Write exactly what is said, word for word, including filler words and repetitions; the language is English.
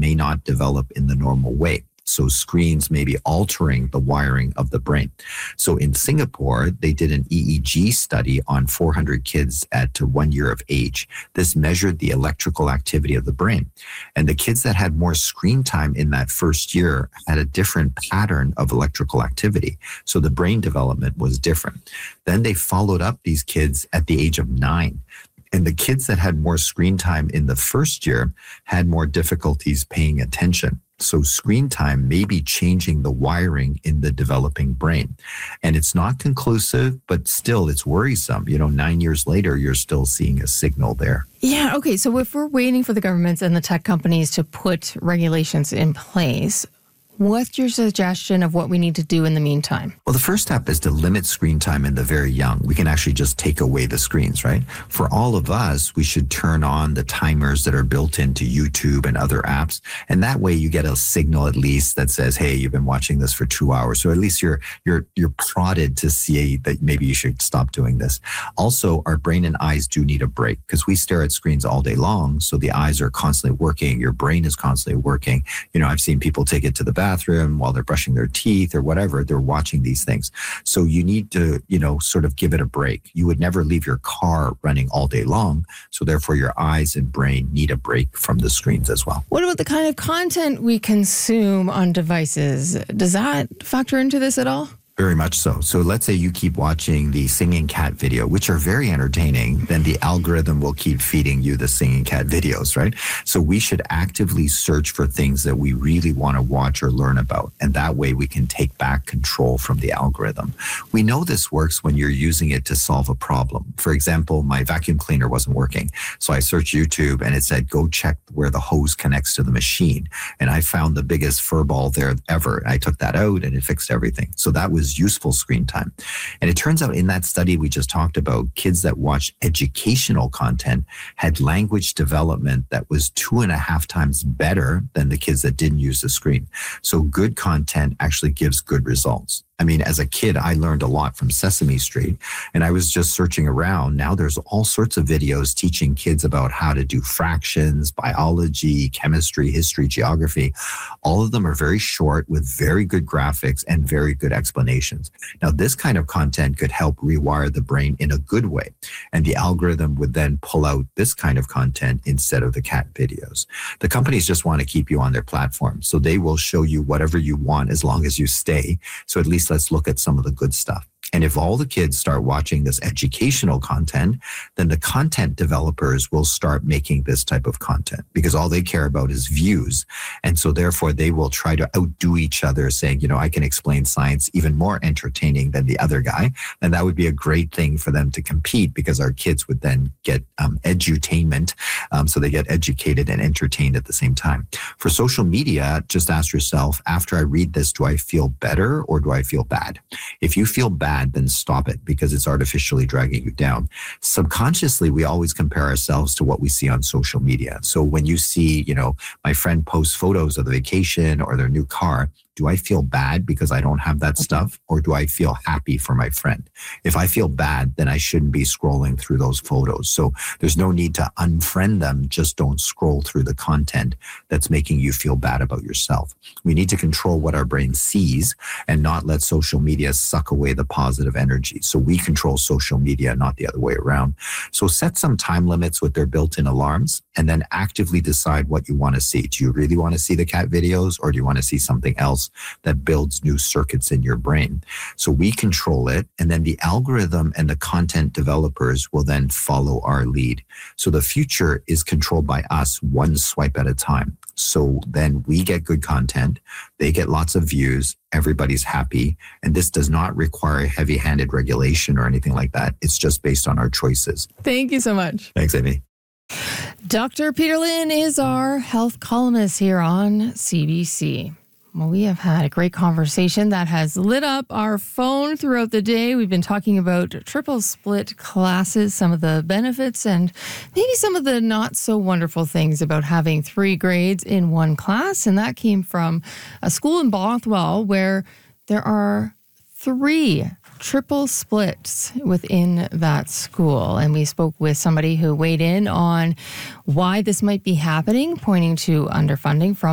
may not develop in the normal way. So screens may be altering the wiring of the brain. So in Singapore, they did an E E G study on four hundred kids at one year of age. This measured the electrical activity of the brain. And the kids that had more screen time in that first year had a different pattern of electrical activity. So the brain development was different. Then they followed up these kids at the age of nine. And the kids that had more screen time in the first year had more difficulties paying attention. So screen time may be changing the wiring in the developing brain. And it's not conclusive, but still it's worrisome. You know, nine years later, you're still seeing a signal there. Yeah, okay. So if we're waiting for the governments and the tech companies to put regulations in place, what's your suggestion of what we need to do in the meantime? Well, the first step is to limit screen time in the very young. We can actually just take away the screens, right? For all of us, we should turn on the timers that are built into YouTube and other apps. And that way you get a signal at least that says, hey, you've been watching this for two hours. So at least you're you're you're prodded to see that maybe you should stop doing this. Also, our brain and eyes do need a break because we stare at screens all day long. So the eyes are constantly working. Your brain is constantly working. You know, I've seen people take it to the bathroom bathroom while they're brushing their teeth or whatever, they're watching these things. So you need to, you know, sort of give it a break. You would never leave your car running all day long. So therefore your eyes and brain need a break from the screens as well. What about the kind of content we consume on devices? Does that factor into this at all? Very much so. So let's say you keep watching the singing cat video, which are very entertaining, then the algorithm will keep feeding you the singing cat videos, right? So we should actively search for things that we really want to watch or learn about. And that way we can take back control from the algorithm. We know this works when you're using it to solve a problem. For example, my vacuum cleaner wasn't working. So I searched YouTube and it said, go check where the hose connects to the machine. And I found the biggest fur ball there ever. I took that out and it fixed everything. So that was useful screen time. And it turns out in that study we just talked about, kids that watched educational content had language development that was two and a half times better than the kids that didn't use the screen. So good content actually gives good results. I mean, as a kid, I learned a lot from Sesame Street, and I was just searching around. Now there's all sorts of videos teaching kids about how to do fractions, biology, chemistry, history, geography. All of them are very short with very good graphics and very good explanations. Now, this kind of content could help rewire the brain in a good way, and the algorithm would then pull out this kind of content instead of the cat videos. The companies just want to keep you on their platform, so they will show you whatever you want as long as you stay. So at least let's look at some of the good stuff. And if all the kids start watching this educational content, then the content developers will start making this type of content because all they care about is views. And so therefore they will try to outdo each other saying, you know, I can explain science even more entertaining than the other guy. And that would be a great thing for them to compete because our kids would then get um, edutainment. Um, so they get educated and entertained at the same time. For social media, just ask yourself, after I read this, do I feel better or do I feel bad? If you feel bad, then stop it because it's artificially dragging you down. Subconsciously, we always compare ourselves to what we see on social media. So when you see, you know, my friend posts photos of the vacation or their new car, do I feel bad because I don't have that stuff? Or do I feel happy for my friend? If I feel bad, then I shouldn't be scrolling through those photos. So there's no need to unfriend them. Just don't scroll through the content that's making you feel bad about yourself. We need to control what our brain sees and not let social media suck away the positive energy. So we control social media, not the other way around. So set some time limits with their built-in alarms and then actively decide what you want to see. Do you really want to see the cat videos or do you want to see something else that builds new circuits in your brain? So we control it, and then the algorithm and the content developers will then follow our lead. So the future is controlled by us one swipe at a time. So then we get good content, they get lots of views, everybody's happy, and this does not require heavy-handed regulation or anything like that. It's just based on our choices. Thank you so much. Thanks, Amy. Doctor Peter Lin is our health columnist here on C B C. Well, we have had a great conversation that has lit up our phone throughout the day. We've been talking about triple split classes, some of the benefits, and maybe some of the not so wonderful things about having three grades in one class. And that came from a school in Bothwell where there are three triple splits within that school. And we spoke with somebody who weighed in on why this might be happening, pointing to underfunding from